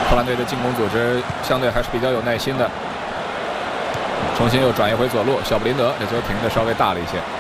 荷兰队的进攻组织相对还是比较有耐心的。重新又转移回左路，小布林德这球停的稍微大了一些。